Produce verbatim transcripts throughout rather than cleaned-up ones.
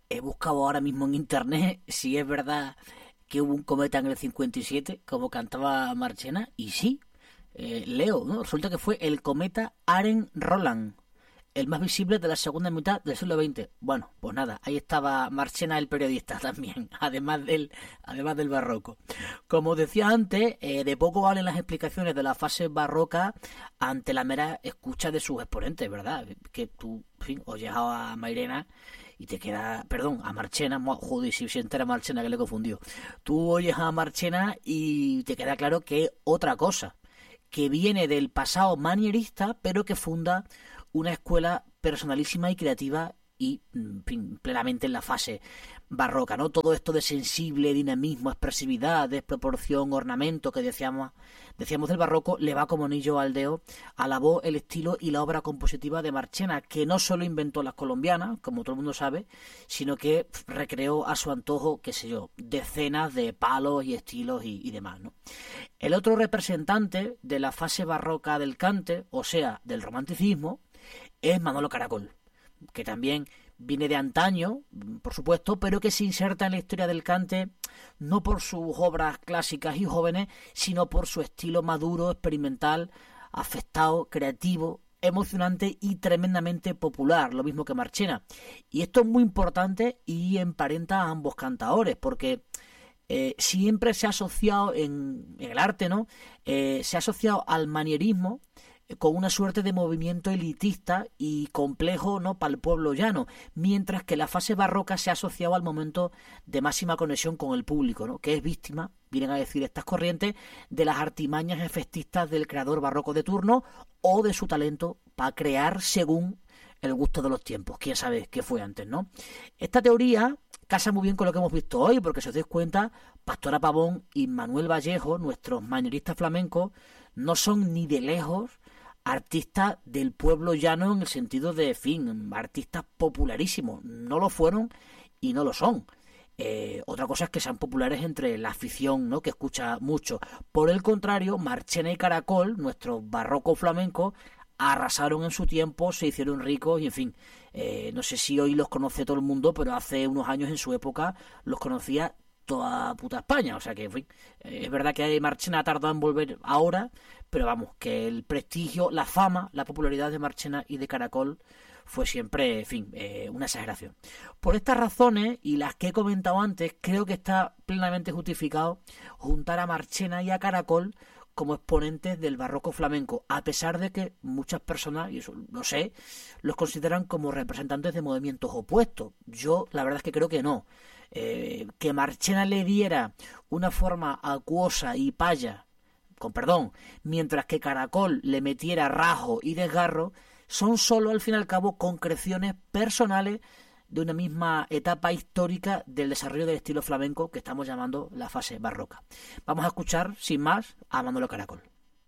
he buscado ahora mismo en internet si es verdad que hubo un cometa en el cincuenta y siete, como cantaba Marchena, y sí, eh, leo, ¿no? Resulta que fue el cometa Aren-Roland, el más visible de la segunda mitad del siglo veinte. Bueno, pues nada, ahí estaba Marchena, el periodista, también, además del, además del barroco. Como decía antes, eh, de poco valen las explicaciones de la fase barroca ante la mera escucha de sus exponentes, ¿verdad? Que tú, en fin, oyes a Mairena y te queda, perdón, a Marchena, joder, si se entera Marchena que le confundió. Tú oyes a Marchena y te queda claro que es otra cosa, que viene del pasado manierista, pero que funda una escuela personalísima y creativa y en fin, plenamente en la fase barroca, ¿no? Todo esto de sensible, dinamismo, expresividad, desproporción, ornamento que decíamos, decíamos del barroco, le va como anillo al dedo a la voz, el estilo y la obra compositiva de Marchena, que no solo inventó las colombianas, como todo el mundo sabe, sino que recreó a su antojo, qué sé yo, decenas de palos y estilos y, y demás, ¿no? El otro representante de la fase barroca del cante, o sea, del romanticismo, es Manolo Caracol, que también viene de antaño, por supuesto, pero que se inserta en la historia del cante no por sus obras clásicas y jóvenes, sino por su estilo maduro, experimental, afectado, creativo, emocionante y tremendamente popular, lo mismo que Marchena. Y esto es muy importante y emparenta a ambos cantaores, porque eh, siempre se ha asociado en, en el arte, ¿no? Eh, se ha asociado al manierismo con una suerte de movimiento elitista y complejo, ¿no?, para el pueblo llano, mientras que la fase barroca se ha asociado al momento de máxima conexión con el público, ¿no?, que es víctima, vienen a decir estas corrientes, de las artimañas efectistas del creador barroco de turno o de su talento para crear según el gusto de los tiempos. Quién sabe qué fue antes, ¿no? Esta teoría casa muy bien con lo que hemos visto hoy, porque si os dais cuenta, Pastora Pavón y Manuel Vallejo, nuestros manieristas flamencos, no son ni de lejos artistas del pueblo llano en el sentido de, fin, artistas popularísimos. No lo fueron y no lo son. Eh, otra cosa es que sean populares entre la afición, ¿no?, que escucha mucho. Por el contrario, Marchena y Caracol, nuestros barrocos flamencos, arrasaron en su tiempo, se hicieron ricos y, en fin, eh, no sé si hoy los conoce todo el mundo, pero hace unos años en su época los conocía toda puta España. O sea que, en fin, eh, es verdad que Marchena ha tardado en volver ahora, pero vamos, que el prestigio, la fama, la popularidad de Marchena y de Caracol fue siempre, en fin, eh, una exageración. Por estas razones y las que he comentado antes, creo que está plenamente justificado juntar a Marchena y a Caracol como exponentes del barroco flamenco, a pesar de que muchas personas, y eso lo sé, los consideran como representantes de movimientos opuestos. Yo la verdad es que creo que no. Eh, que Marchena le diera una forma acuosa y paya, con perdón, mientras que Caracol le metiera rajo y desgarro, son solo al fin y al cabo concreciones personales de una misma etapa histórica del desarrollo del estilo flamenco que estamos llamando la fase barroca. Vamos a escuchar, sin más, a Manolo Caracol.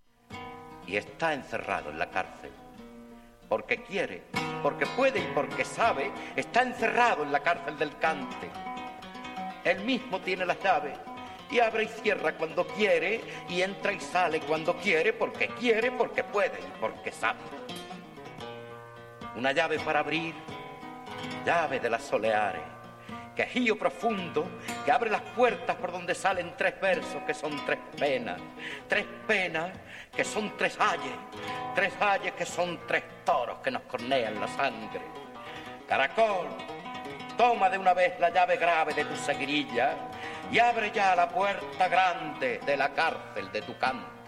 Y está encerrado en la cárcel, porque quiere, porque puede y porque sabe, está encerrado en la cárcel del cante. Él mismo tiene las llaves, y abre y cierra cuando quiere, y entra y sale cuando quiere, porque quiere, porque puede y porque sabe. Una llave para abrir, llave de las soleares, quejío profundo que abre las puertas por donde salen tres versos que son tres penas, tres penas que son tres ayes, tres ayes que son tres toros que nos cornean la sangre. Caracol, toma de una vez la llave grave de tu seguirilla y abre ya la puerta grande de la cárcel de tu canto.